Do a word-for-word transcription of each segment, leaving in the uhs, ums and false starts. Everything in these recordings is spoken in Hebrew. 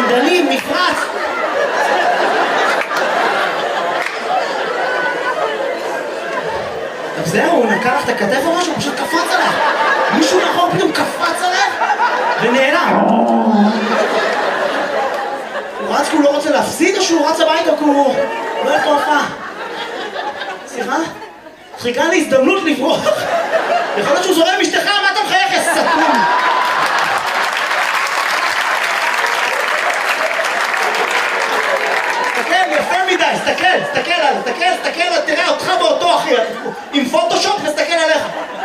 רקדנים, מפרץ. זהו, הוא נקע לך את הכתף או משהו, הוא פשוט קפץ עליך. מישהו נכון פתאום קפץ עליך ונעלם. הוא רץ כי הוא לא רוצה להפסיד או שהוא רץ הביתה כי הוא לא הולך להופעה? סליחה? חיכה לי הזדמנות לברוח. יכול להיות שהוא זורם עם אשתך, מה אתה מחייך, יא סתום? תסתכל, יפה מדי, תסתכל, תסתכל עליו, תסתכל, תסתכל, תראה אותך באותו אחי, עם פוטושופ נסתכל עליך.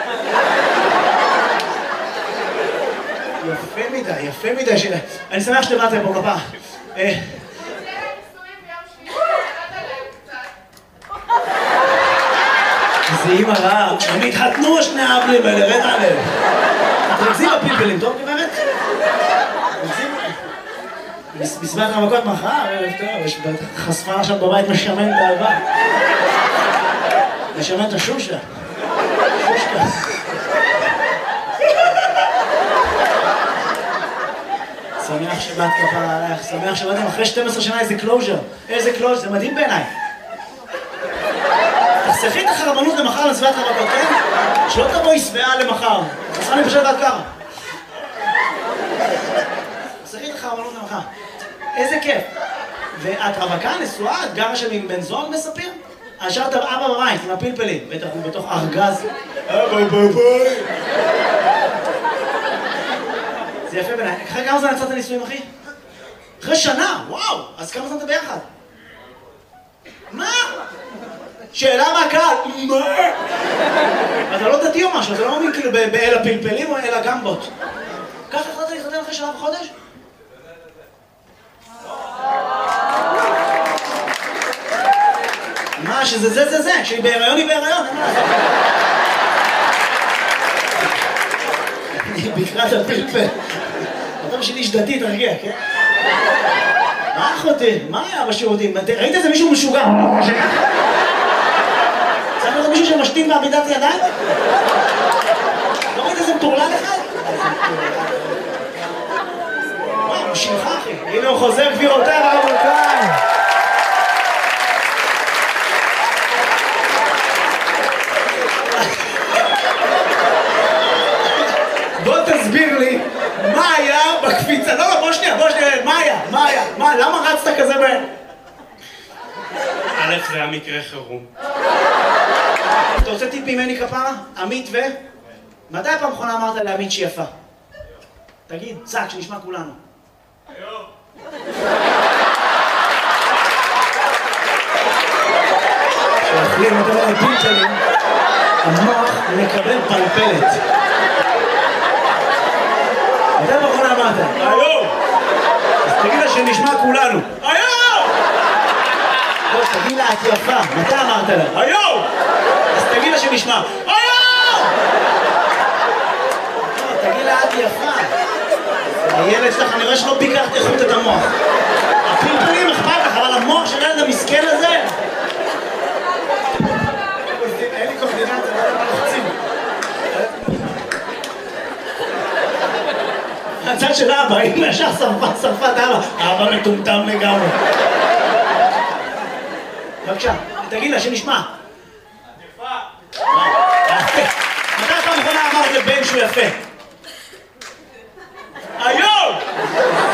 יפה מדי, יפה מדי, ש... אני שמח שאתם באתם פה כפה. זה אימא רעה, הם התחתנו שני האבלים האלה, רד עליהם. תרקזים בפלפלים, טוב גברת? בסביבת המכות מחר, יש חשפה עכשיו בבית משמן את האהבה. משמן את השושה. שושקה. שמח שבאת כפרה עלייך, שמח שבאתם אחרי שתים עשרה שנה איזה קלוז'ר. איזה קלוז'ר, זה מדהים בעיניי. תחסכי את החרמנות למחר לסביבת המכות, כן? שלא תבואי שבעה למחר. תחסכי לי פשוט עד ככה. תחסכי את החרמנות למחר. איזה כיף. ואת רווקה, נשואה, את גרה שם עם בן זוג מספיר? השארת אבא בבית עם הפלפלים, בטח הוא בתוך ארגז. אבא בבית. זה יפה בעיניי. אחרי כמה זמן יצאת נישואים, אחי? אחרי שנה, וואו! אז כמה זמן אתה ביחד? מה? שאלה מהקהל, מה? אתה לא דתי או משהו, אתה לא מאמין כאילו באל הפלפלים או אל הגמבות. ככה החלטת להתחתן אחרי שנה וחודש? מה, שזה זה זה זה, שהיא בהיריון היא בהיריון, אין מה לעשות. אני בקרת הפלפל. אתה בשביל איש דתי, תרגיע, כן? מה אחותי? מה היה בשירותים? ראית איזה מישהו משוגע? צריך לראות מישהו שמשתין בעמידת ידיים? לא ראית איזה מטורלל אחד? וואי, הוא שלך אחי. הנה הוא חוזר גבירותיי ורבותיי. בוא תסביר לי מה היה בקפיצה. לא, לא, בוא שנייה, בוא שנייה. מה היה? מה היה? מה? למה רצת כזה בהם? א', זה היה מקרה חירום. אתה רוצה טיפ ממני כפרה? עמית ו... מתי הפעם האחרונה אמרת לעמית שהיא יפה? תגיד, צק, שנשמע כולנו. היום. כשאוכלים את הפלפלים, המוח מקבל פלפלת. מתי הפעם האחרונה אמרת? היום! אז תגיד לה שנשמע כולנו. היום! לא, תגיד לה, את יפה. מתי אמרת לה? היום! אז תגיד לה שנשמע. היום! לא, תגיד לה, את יפה. הילד שלך, אני רואה שלא ביקרת איכות את המוח. הפלפלים אכפת לך, אבל המוח של הילד המסכן הזה... אין לי קורדינציה, לא יודע מה לחצים. הצד של אבא, הנה ישר שרפת, שרפת אבא. אבא מטומטם לגמרי. בבקשה, תגיד לה שנשמע. את יפה. מתי פעם אחרונה אמרת לבן שהוא יפה? היום!